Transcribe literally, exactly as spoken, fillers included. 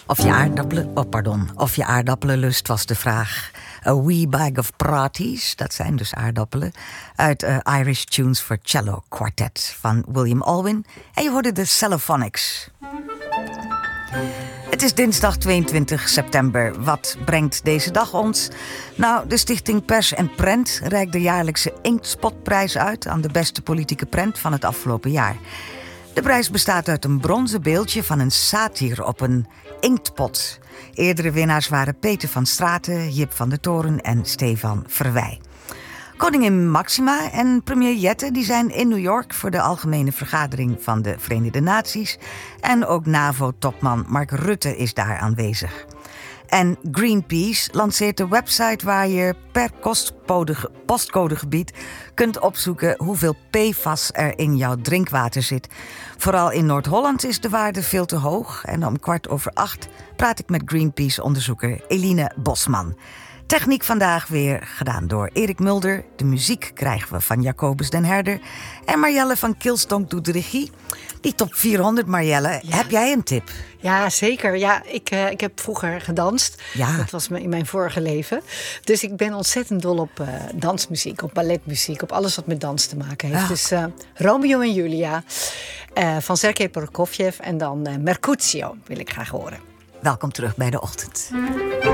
Of je aardappelen, oh pardon, of je aardappelen lust was de vraag. A Wee Bag of Praties, dat zijn dus aardappelen, uit uh, Irish Tunes for Cello Quartet van William Alwyn. En je hoorde de Cellophonics. Het is dinsdag tweeëntwintig september. Wat brengt deze dag ons? Nou, de Stichting Pers en Prent reikt de jaarlijkse Inktspotprijs uit aan de beste politieke prent van het afgelopen jaar. De prijs bestaat uit een bronzen beeldje van een satyr op een inktpot. Eerdere winnaars waren Peter van Straten, Jip van der Toren en Stefan Verwij. Koningin Maxima en premier Jette die zijn in New York voor de algemene vergadering van de Verenigde Naties. En ook NAVO-topman Mark Rutte is daar aanwezig. En Greenpeace lanceert de website waar je per postcodegebied kunt opzoeken hoeveel P F A S er in jouw drinkwater zit. Vooral in Noord-Holland is de waarde veel te hoog. En om kwart over acht praat ik met Greenpeace-onderzoeker Eline Bosman. Techniek vandaag weer gedaan door Erik Mulder. De muziek krijgen we van Jacobus den Herder. En Marjelle van Kilstonk doet de regie. Die top vierhonderd, Marjelle. Ja. Heb jij een tip? Ja, zeker. Ja, ik, uh, ik heb vroeger gedanst. Ja. Dat was in mijn vorige leven. Dus ik ben ontzettend dol op uh, dansmuziek, op balletmuziek, op alles wat met dans te maken heeft. Ja. Dus uh, Romeo en Julia uh, van Sergej Prokofjev en dan uh, Mercutio wil ik graag horen. Welkom terug bij De Ochtend.